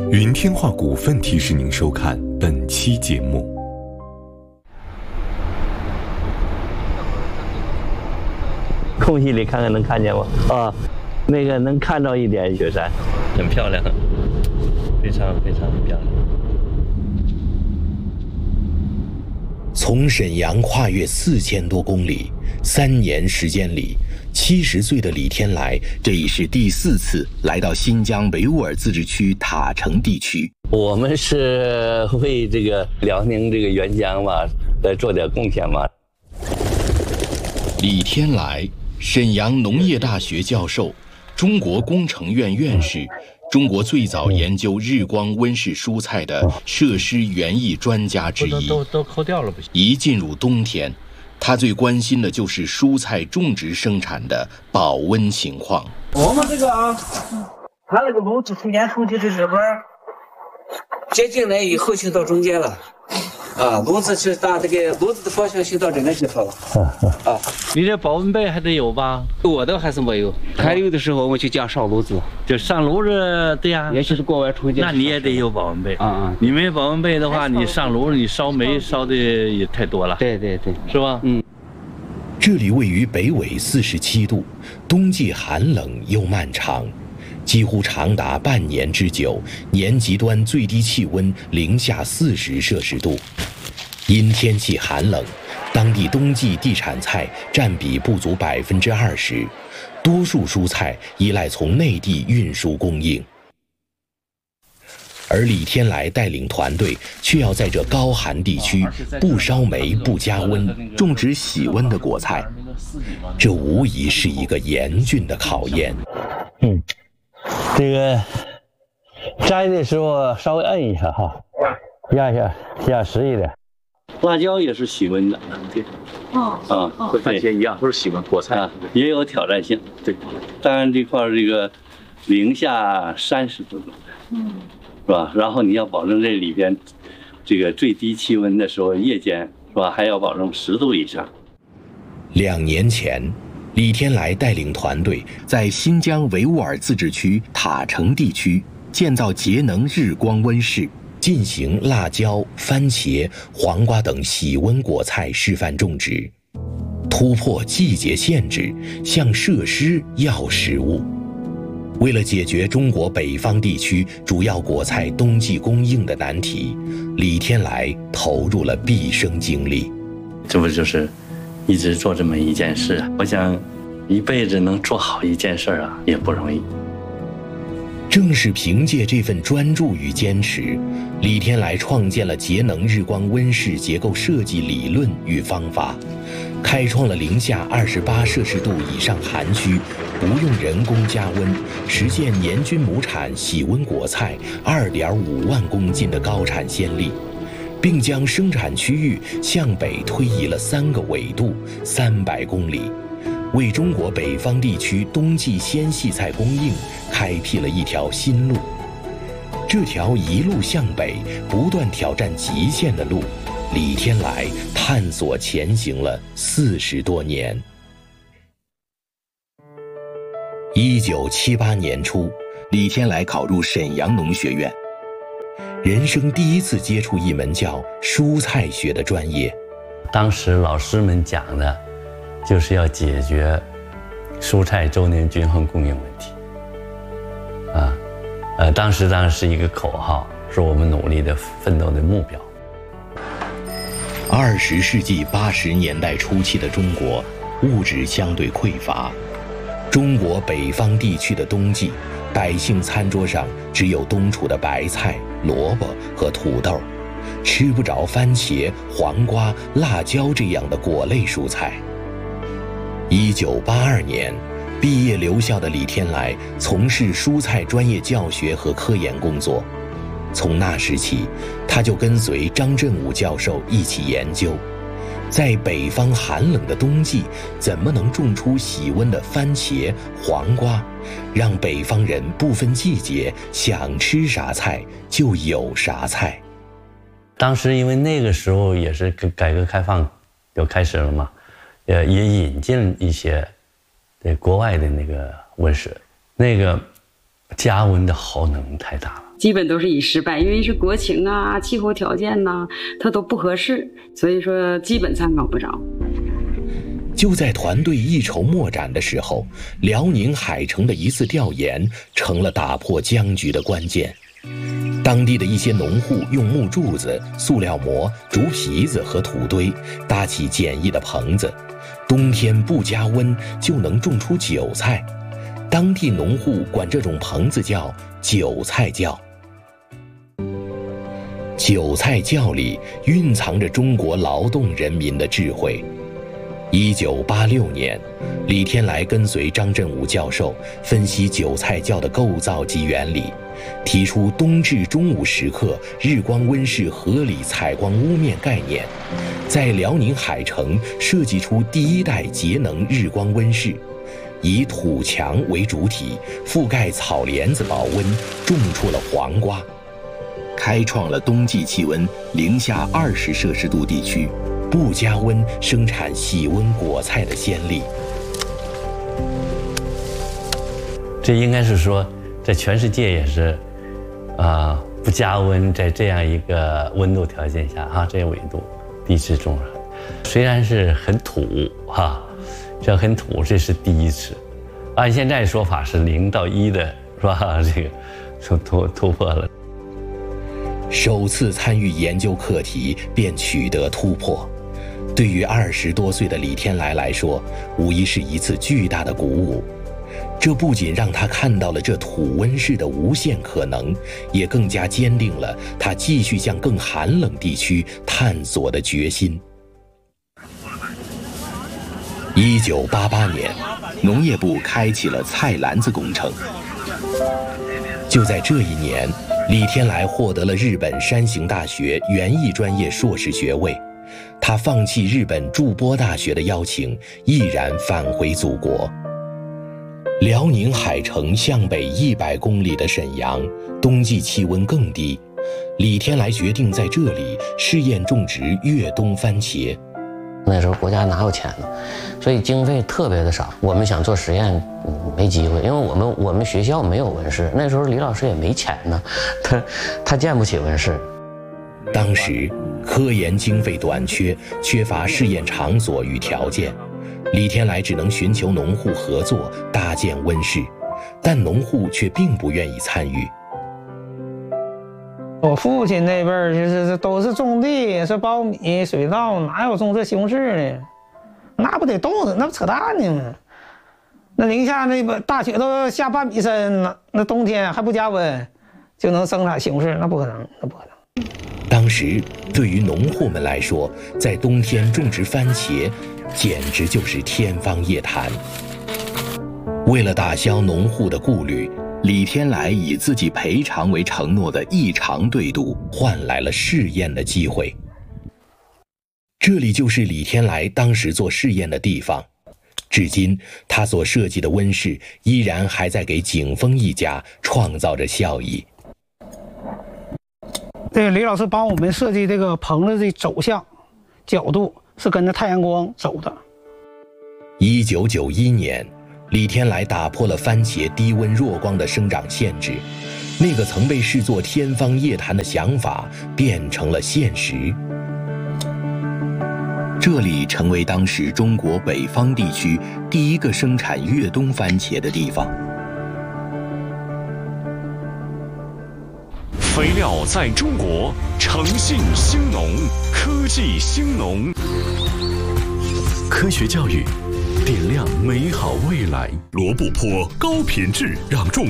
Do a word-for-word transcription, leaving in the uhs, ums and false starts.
云天化股份提示您收看本期节目。 空隙里看看能看见吗？啊，那个能看到一点雪山，很漂亮，非常非常漂亮。 从沈阳跨越四千多公里，三年时间里，七十岁的李天来这已是第四次来到新疆维吾尔自治区塔城地区。 我们是为这个辽宁这个援疆嘛，来做点贡献嘛。 李天来，沈阳农业大学教授，中国工程院院士，中国最早研究日光温室蔬菜的设施园艺专家之一。 都都抠掉了不行。 一进入冬天，他最关心的就是蔬菜种植生产的保温情况。 我们这个啊，它那个炉子中间冲击的这边接近来以后就到中间了。啊，炉子是到这个炉子的方向就到这个地方了。啊， 你这保温杯还得有吧？我的还是没有，还有的时候我就叫烧炉子，就上炉子，对呀，也就是国外出去，那你也得有保温杯啊啊！你没保温杯的话，你上炉你烧煤烧的也太多了。对对对，是吧？嗯。 这里位于北纬四十七度，冬季寒冷又漫长。几乎长达半年之久，年极端最低气温零下四十摄氏度。因天气寒冷，当地冬季地产菜占比不足百分之二十，多数蔬菜依赖从内地运输供应。而李天来带领团队却要在这高寒地区不烧煤不加温，种植喜温的果菜，这无疑是一个严峻的考验。 嗯。这个摘的时候稍微摁一下哈，压一下压实一点。辣椒也是喜温的，对， 哦，啊，和番茄一样，都是喜温果菜，啊， 也有挑战性。对，当然这块这个零下三十度，嗯，是吧？然后你要保证这里边这个最低气温的时候，夜间是吧，还要保证十度以上。 两年前，李天来带领团队在新疆维吾尔自治区塔城地区建造节能日光温室，进行辣椒、番茄、黄瓜等喜温果菜示范种植，突破季节限制，向设施要实物。为了解决中国北方地区主要果菜冬季供应的难题，李天来投入了毕生精力。 这不就是一直做这么一件事啊？我想一辈子能做好一件事啊，也不容易。 正是凭借这份专注与坚持，李天来创建了节能日光温室结构设计理论与方法，开创了零下二十八摄氏度以上寒区不用人工加温，实现年均亩产喜温果菜二点五万公斤的高产先例，并将生产区域向北推移了三个纬度三百公里，为中国北方地区冬季鲜细菜供应开辟了一条新路。这条一路向北不断挑战极限的路，李天来探索前行了四十多年。一九七八年初，李天来考入沈阳农学院，人生第一次接触一门叫蔬菜学的专业。 当时老师们讲的就是要解决蔬菜周年均衡供应问题啊，呃，当时当然是一个口号，是我们努力的奋斗的目标。 二十世纪八十年代初期的中国，物质相对匮乏，中国北方地区的冬季，百姓餐桌上只有冬储的白菜、萝卜和土豆，吃不着番茄、黄瓜、辣椒这样的果类蔬菜。一九八二年，毕业留校的李天来从事蔬菜专业教学和科研工作。从那时起，他就跟随张振武教授一起研究，在北方寒冷的冬季，怎么能种出喜温的番茄、黄瓜，让北方人不分季节想吃啥菜就有啥菜。 当时因为那个时候也是改革开放就开始了嘛，呃，也引进一些对国外的那个温室，那个加温的耗能太大了。 基本都是以失败，因为是国情啊、气候条件呐、啊，它都不合适，所以说基本参考不着。 就在团队一筹莫展的时候，辽宁海城的一次调研成了打破僵局的关键。当地的一些农户用木柱子、塑料膜、竹皮子和土堆搭起简易的棚子，冬天不加温就能种出韭菜。当地农户管这种棚子叫韭菜窖。韭菜窖里蕴藏着中国劳动人民的智慧。一九八六年，李天来跟随张振武教授分析韭菜窖的构造及原理，提出冬至中午时刻日光温室合理采光屋面概念，在辽宁海城设计出第一代节能日光温室，以土墙为主体，覆盖草帘子保温，种出了黄瓜，开创了冬季气温零下二十摄氏度地区不加温生产喜温果菜的先例。 这应该是说，在全世界也是，啊、呃，不加温，在这样一个温度条件下，哈，这些纬度，地质种上，虽然是很土，哈，这很土，这是第一次。按现在说法是零到一的，是吧？这个就突突破了。 首次参与研究课题便取得突破。对于二十多岁的李天来来说，无疑是一次巨大的鼓舞。这不仅让他看到了这土温室的无限可能，也更加坚定了他继续向更寒冷地区探索的决心。一九八八年，农业部开启了菜篮子工程。就在这一年，李天来获得了日本山形大学园艺专业硕士学位。他放弃日本筑波大学的邀请，毅然返回祖国。辽宁海城向北一百公里的沈阳，冬季气温更低。李天来决定在这里试验种植越冬番茄。 那时候国家哪有钱呢？所以经费特别的少。我们想做实验，嗯、没机会，因为我们我们学校没有温室。那时候李老师也没钱呢，他他建不起温室。 当时科研经费短缺，缺乏试验场所与条件，李天来只能寻求农户合作搭建温室，但农户却并不愿意参与。 我父亲那辈儿就是都是种地，是苞米、水稻，哪有种这西红柿的？那不得冻死，那不扯淡呢？那零下那个大雪都下半米深，那那冬天还不加温，就能生产西红柿？那不可能，那不可能。 当时对于农户们来说，在冬天种植番茄简直就是天方夜谭。为了打消农户的顾虑，李天来以自己赔偿为承诺的异常对赌，换来了试验的机会。这里就是李天来当时做试验的地方，至今他所设计的温室依然还在给景峰一家创造着效益。 这个李老师帮我们设计这个棚子的走向、角度是跟着太阳光走的。 一九九一年，李天来打破了番茄低温弱光的生长限制，那个曾被视作天方夜谭的想法变成了现实。这里成为当时中国北方地区第一个生产越冬番茄的地方。 肥料在中国，诚信兴农，科技兴农，科学教育，点亮美好未来。罗布泊高品质，让种